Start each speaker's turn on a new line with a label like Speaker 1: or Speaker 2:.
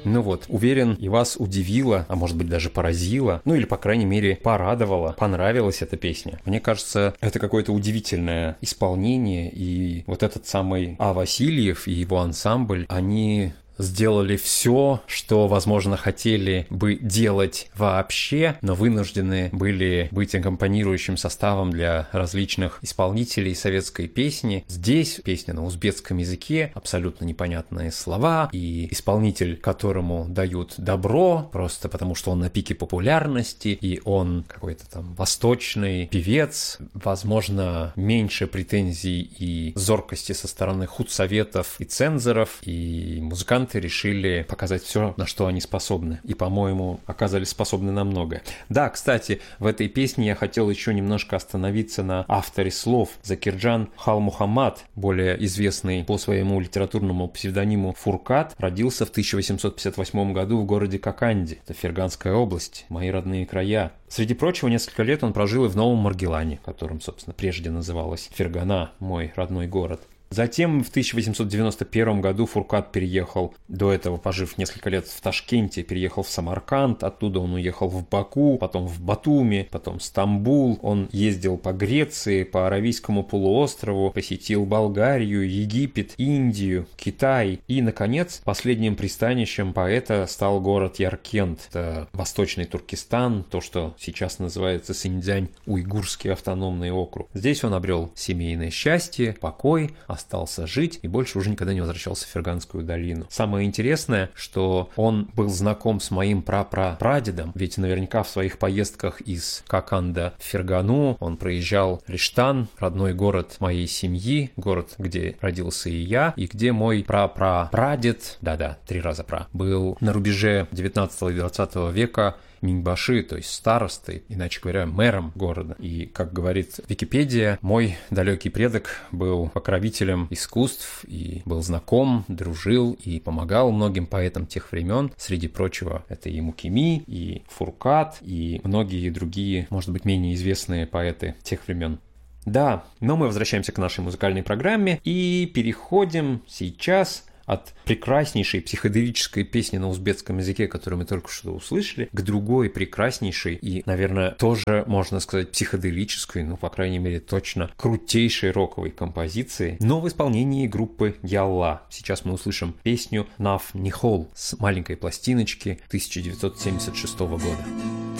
Speaker 1: Ну вот, уверен, и вас удивило, а может быть даже поразило, ну или, по крайней мере, порадовало, понравилась эта песня. Мне кажется, это какое-то удивительное исполнение, и вот этот самый А. Васильев и его ансамбль, они сделали все, что, возможно, хотели бы делать вообще, но вынуждены были быть аккомпанирующим составом для различных исполнителей советской песни. Здесь песня на узбекском языке, абсолютно непонятные слова, и исполнитель, которому дают добро, просто потому что он на пике популярности, и он какой-то там восточный певец, возможно, меньше претензий и зоркости со стороны худсоветов и цензоров, и музыканты решили показать все, на что они способны. И, по-моему, оказались способны на многое. Да, кстати, в этой песне я хотел еще немножко остановиться на авторе слов. Закирджан Халмухаммад, более известный по своему литературному псевдониму Фуркат, родился в 1858 году в городе Коканди. Это Ферганская область, мои родные края. Среди прочего, несколько лет он прожил и в Новом Маргилане, которым, собственно, прежде называлась Фергана, мой родной город. Затем в 1891 году Фуркат переехал, до этого пожив несколько лет в Ташкенте, переехал в Самарканд, оттуда он уехал в Баку, потом в Батуми, потом в Стамбул. Он ездил по Греции, по Аравийскому полуострову, посетил Болгарию, Египет, Индию, Китай. И, наконец, последним пристанищем поэта стал город Яркент. Это Восточный Туркестан, то, что сейчас называется Синьцзянь-Уйгурский автономный округ. Здесь он обрел семейное счастье, покой, остался жить и больше уже никогда не возвращался в Ферганскую долину. Самое интересное, что он был знаком с моим прапрапрадедом, ведь наверняка в своих поездках из Коканда в Фергану он проезжал Риштан, родной город моей семьи, город, где родился и я, и где мой прапрапрадед, да-да, 3 раза был на рубеже 19 и 20 века Минбаши, то есть старостой, иначе говоря, мэром города. И, как говорит Википедия, мой далекий предок был покровителем искусств и был знаком, дружил и помогал многим поэтам тех времен. Среди прочего, это и Мукими, и Фуркат, и многие другие, может быть, менее известные поэты тех времен. Да, но мы возвращаемся к нашей музыкальной программе и переходим сейчас от прекраснейшей психоделической песни на узбекском языке, которую мы только что услышали, к другой прекраснейшей и, наверное, тоже, можно сказать, психоделической, ну, по крайней мере, точно крутейшей роковой композиции, но в исполнении группы Ялла. Сейчас мы услышим песню «Нав Нихол» с маленькой пластиночки 1976 года.